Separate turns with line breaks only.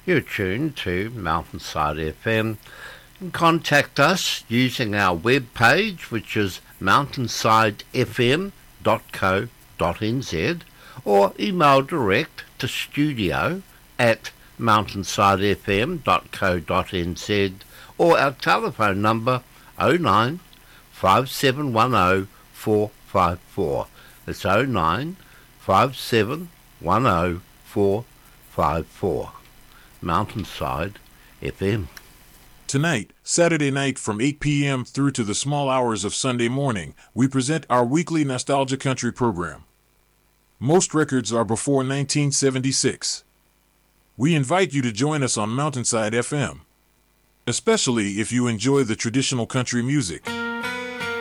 You're tuned to Mountainside FM. Contact us using our web page, which is mountainsidefm.co.nz, or email direct to studio@mountainsidefm.co.nz, or our telephone number 09 5710 454. It's 09 5710 454. Mountainside FM.
Tonight, Saturday night from 8 p.m. through to the small hours of Sunday morning, we present our weekly Nostalgia Country program. Most records are before 1976. We invite you to join us on Mountainside FM, especially if you enjoy the traditional country music.